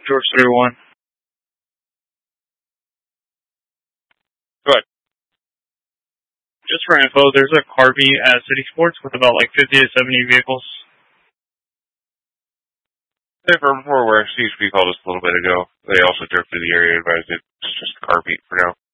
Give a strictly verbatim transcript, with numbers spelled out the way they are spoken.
George three one. Go ahead. Just for info, there's a car meet at City Sports with about like fifty to seventy vehicles. Hey, from before where C H P called us a little bit ago, they also drove through the area, advised it's just a car meet for now.